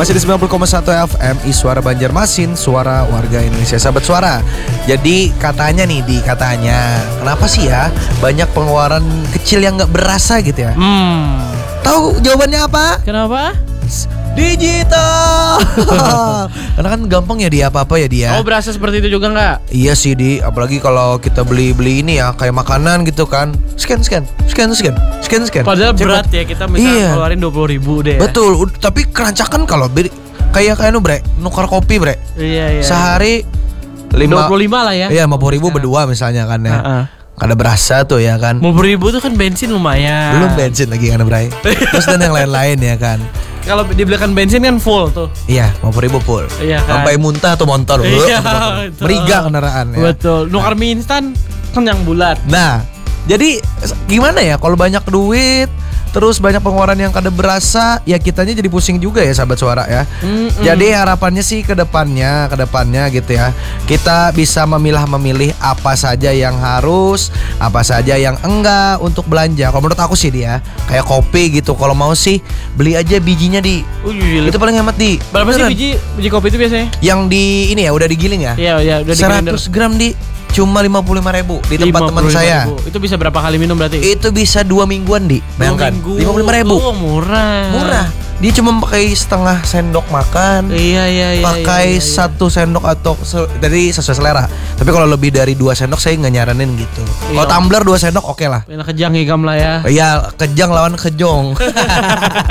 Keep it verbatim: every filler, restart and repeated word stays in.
Masih di sembilan puluh koma satu F M I Suara Banjarmasin, suara warga Indonesia, sahabat suara. Jadi katanya nih di katanya, kenapa sih ya banyak pengeluaran kecil yang nggak berasa gitu ya? Hmm. Tahu jawabannya apa? Kenapa? Digital. Karena kan gampang ya dia apa-apa ya dia. Oh, berasa seperti itu juga nggak? Iya sih di, apalagi kalau kita beli-beli ini ya kayak makanan gitu kan. Scan scan, scan scan, scan scan. Padahal Cepet. berat ya, kita misalnya Iya. keluarin dua puluh ribu deh. Ya. Betul, ud- tapi kerancakan kalau beli kayak kayak nu bre, nukar kopi bre. Iya, iya. Sehari dua puluh lima lah ya. Iya, lima puluh ribu berdua misalnya kan ya. Heeh. Kada berasa tuh ya kan. lima puluh ribu tuh kan bensin lumayan. Belum bensin lagi kan Bray. Terus dan yang lain-lain ya kan. Kalau dibelikan bensin kan full tuh. Iya, lima puluh ribu full. Iya kan. Sampai muntah tuh motor. Iya, Bleh, betul. meriga kendaraan ya. Betul. Nukar mie instan kan yang bulat. Nah, jadi gimana ya kalau banyak duit terus banyak pengeluaran yang kada berasa, ya kitanya jadi pusing juga ya sahabat suara ya. Mm-mm. Jadi harapannya sih ke depannya, ke depannya gitu ya. Kita bisa memilah-memilih apa saja yang harus, apa saja yang enggak untuk belanja. Kalau menurut aku sih dia, kayak kopi gitu. Kalau mau sih beli aja bijinya di. Oh, iya. Itu paling hemat di. Berapa sih Beneran. biji biji kopi itu biasanya? Yang di ini ya udah digiling ya? Iya, iya, udah di grinder. seratus gram di cuma lima puluh lima ribu di tempat teman saya. Itu bisa berapa kali minum berarti? Itu bisa dua mingguan di. Bayangkan lima puluh lima ribu. Oh, murah. Murah. Dia cuma pakai setengah sendok makan. Iya, iya, iya. Pakai iya, iya. satu sendok atau se- dari sesuai selera. Tapi kalau lebih dari dua sendok saya nggak nyaranin gitu. Kalau Iya. tumbler dua sendok oke lah. Enak kejang higam lah ya. Ya kejang lawan kejong.